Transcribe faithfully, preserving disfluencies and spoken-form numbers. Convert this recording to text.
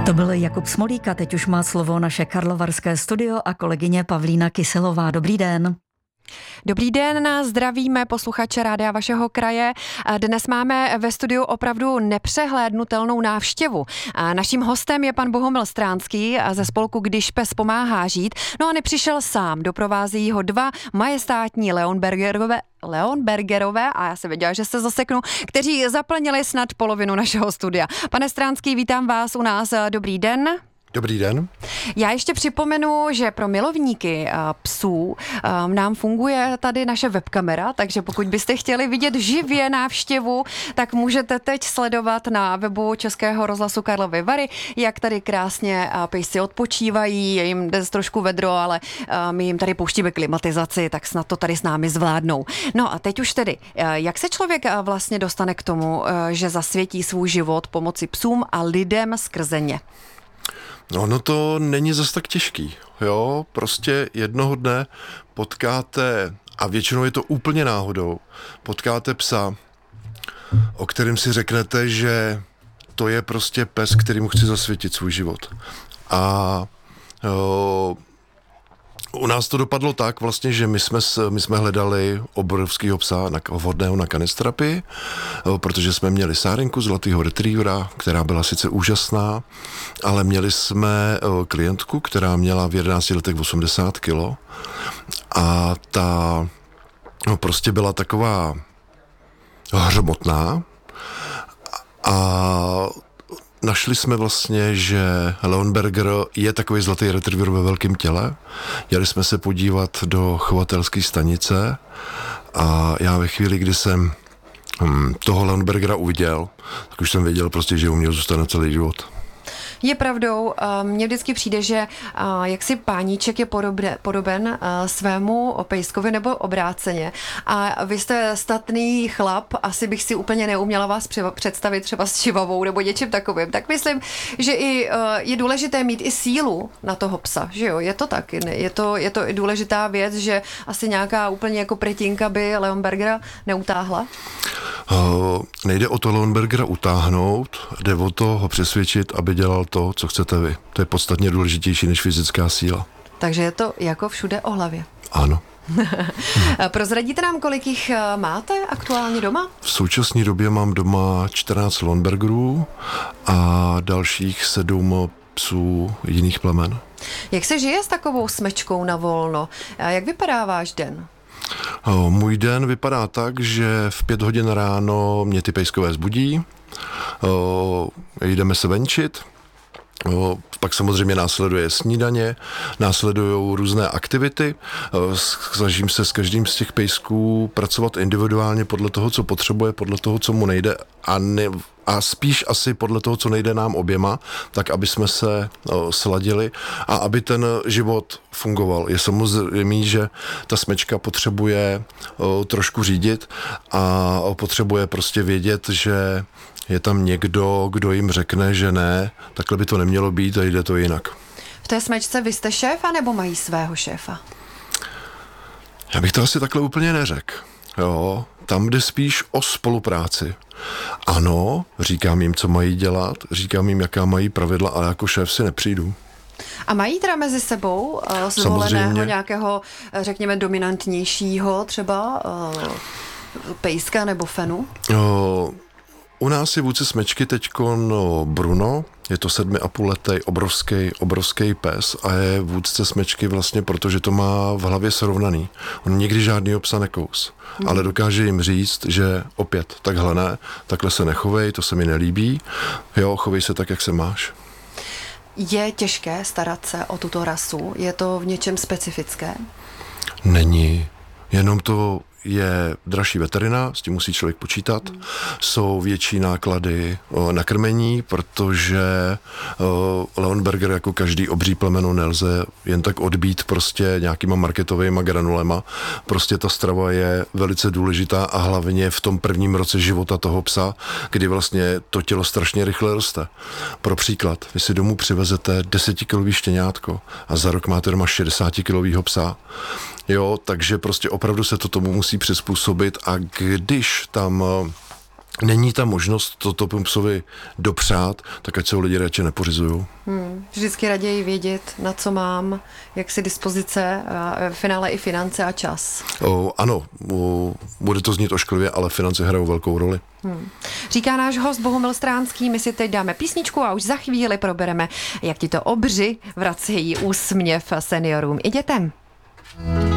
To byl Jakub Smolík a teď už má slovo naše karlovarské studio a kolegyně Pavlína Kyselová. Dobrý den. Dobrý den, zdravíme posluchače Rádia vašeho kraje. Dnes máme ve studiu opravdu nepřehlédnutelnou návštěvu. Naším hostem je pan Bohumil Stránský ze spolku Když pes pomáhá žít. No a nepřišel sám, doprovází ho dva majestátní Leonbergerové, Leonbergerové, a já se věděla, že se zaseknu, kteří zaplnili snad polovinu našeho studia. Pane Stránský, vítám vás u nás. Dobrý den. Dobrý den. Já ještě připomenu, že pro milovníky psů nám funguje tady naše webkamera, takže pokud byste chtěli vidět živě návštěvu, tak můžete teď sledovat na webu Českého rozhlasu Karlovy Vary, jak tady krásně pejsci odpočívají, je jim jde trošku vedro, ale my jim tady pouštíme klimatizaci, tak snad to tady s námi zvládnou. No a teď už tedy, jak se člověk vlastně dostane k tomu, že zasvětí svůj život pomoci psům a lidem skrze ně? No, no to není zas tak těžký, jo, prostě jednoho dne potkáte, a většinou je to úplně náhodou, potkáte psa, o kterém si řeknete, že to je prostě pes, kterýmu chci zasvětit svůj život. A jo, u nás to dopadlo tak vlastně, že my jsme, my jsme hledali obrovskýho psa na, vhodného na kanistrapy, protože jsme měli Sárenku, zlatýho retrievera, která byla sice úžasná, ale měli jsme klientku, která měla v jedenácti letech osmdesát kilo a ta no, prostě byla taková hřmotná a našli jsme vlastně, že Leonberger je takový zlatý retriever ve velkém těle. Jeli jsme se podívat do chovatelské stanice a já ve chvíli, kdy jsem hm, toho Leonbergera uviděl, tak už jsem věděl prostě, že u mě zůstane celý život. Je pravdou, mně vždycky přijde, že jaksi páníček je podobne, podoben svému pejskovi nebo obráceně. A vy jste statný chlap, asi bych si úplně neuměla vás představit třeba s čivavou nebo něčím takovým. Tak myslím, že i je důležité mít i sílu na toho psa, že jo? Je to tak, je to, je to i důležitá věc, že asi nějaká úplně jako pretinka by Leonbergera neutáhla? Uh, nejde o to Leonbergera utáhnout, jde o to ho přesvědčit, aby dělal to, co chcete vy. To je podstatně důležitější než fyzická síla. Takže je to jako všude o hlavě. Ano. Prozradíte nám, kolik jich máte aktuálně doma? V současné době mám doma čtrnáct Leonbergerů a dalších sedm psů jiných plemen. Jak se žije s takovou smečkou na volno? Jak vypadá váš den? Můj den vypadá tak, že v pět hodin ráno mě ty pejskové zbudí, jdeme se venčit, pak samozřejmě následuje snídaně, následují různé aktivity, snažím se s každým z těch pejsků pracovat individuálně podle toho, co potřebuje, podle toho, co mu nejde a, ne, a spíš asi podle toho, co nejde nám oběma, tak aby jsme se sladili a aby ten život fungoval. Je samozřejmě, že ta smečka potřebuje trošku řídit a potřebuje prostě vědět, že je tam někdo, kdo jim řekne, že ne, takhle by to nemělo být a jde to jinak. V té smečce vy jste šéfa nebo mají svého šéfa? Já bych to asi takhle úplně neřekl. Jo, tam jde spíš o spolupráci. Ano, říkám jim, co mají dělat, říkám jim, jaká mají pravidla, ale jako šéf si nepřijdu. A mají teda mezi sebou uh, zvoleného nějakého, řekněme, dominantnějšího třeba uh, pejska nebo fenu? Uh, U nás je vůdce smečky teďkon Bruno, je to sedmi a půl letý obrovský, obrovský pes a je vůdce smečky vlastně, protože to má v hlavě srovnaný. On nikdy žádnýho psa nekous, hmm. ale dokáže jim říct, že opět takhle ne, takhle se nechovej, to se mi nelíbí, jo, chovej se tak, jak se máš. Je těžké starat se o tuto rasu? Je to v něčem specifické? Není, jenom to je dražší veterina, s tím musí člověk počítat. Hmm. Jsou větší náklady o, na krmení, protože o, Leonberger jako každý obří plemeno nelze jen tak odbít prostě nějakýma marketovými granulema. Prostě ta strava je velice důležitá a hlavně v tom prvním roce života toho psa, kdy vlastně to tělo strašně rychle roste. Pro příklad, vy si domů přivezete desetikilový štěňátko a za rok máte doma šedesátikilovýho psa. Jo, takže prostě opravdu se to tomu musí přizpůsobit a když tam není ta možnost toto psovi dopřát, tak ať se ho lidi radši nepořizují. Hmm. Vždycky raději vědět, na co mám, jak si dispozice, v finále i finance a čas. O, ano, o, bude to znít ošklivě, ale finance hrajou velkou roli. Hmm. Říká náš host Bohumil Stránský, my si teď dáme písničku a už za chvíli probereme, jak tito obři vracejí úsměv seniorům i dětem.